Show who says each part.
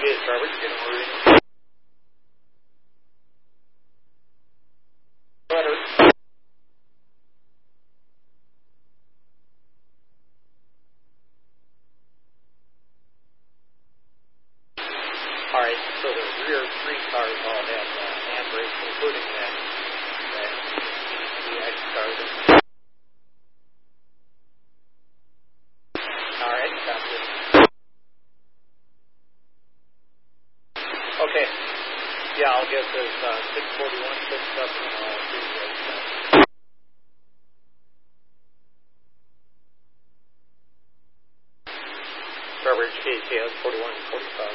Speaker 1: Okay, starboard, get them moving. Butter. Alright, so the rear three cars all have handbrakes, including that DX car. Alright, copy. Okay. Yeah, I'll get this 641 fixed up and I'll do this. Starboard KCS 41 and 45.